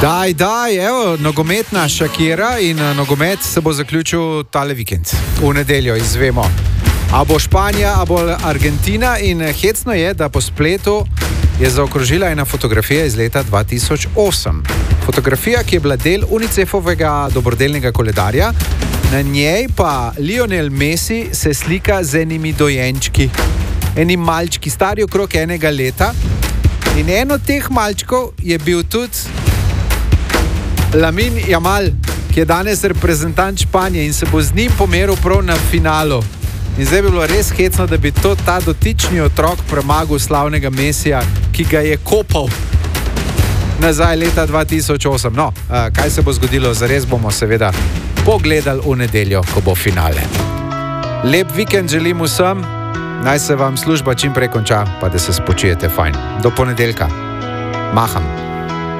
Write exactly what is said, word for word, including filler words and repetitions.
Daj, daj, evo, nogometna Shakira in nogomet se bo zaključil tale vikend, v nedeljo, izvemo. A bo Španija, a bo Argentina in hecno je, da po spletu je zaokrožila ena fotografija iz leta dva tisoč osem. Fotografija, ki je bila del UNICEF-ovega dobrodelnega koledarja, na njej pa Lionel Messi se slika z enimi dojenčki, eni malčki, stari okrog enega leta. In en od teh malčkov je bil tudi Lamine Yamal, ki je danes reprezentant Španije in se bo z njim pomeril prav na finalu. In zdaj bi bilo res hecno, da bi to ta dotični otrok premagal slavnega Messija, ki ga je kopal nazaj leta dva tisoč osem. No, kaj se bo zgodilo, zares bomo seveda pogledali v nedeljo, ko bo finale. Lep vikend želim vsem, naj se vam služba čim prej konča, pa da se spočijete fajn. Do ponedeljka. Maham.